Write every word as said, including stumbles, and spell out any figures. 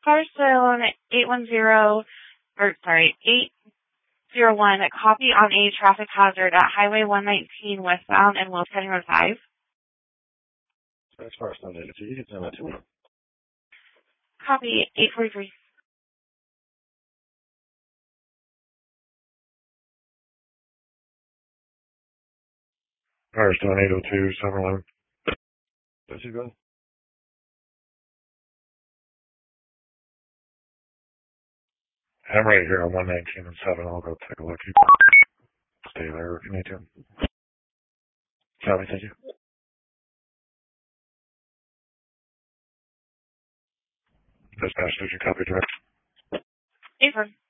Firestone eight one zero, or sorry, eight zero one, copy on a traffic hazard at Highway one nineteen westbound and Wills County Road five. That's Firestone eight two. You can send that to me. Copy eight forty-three. Firestone eight oh two, Summerlin. That's you go. I'm right here on one nineteen and seven. I'll go take a look. You stay there if you need to. Copy, thank you. Dispatch, did you copy direct? Affirm.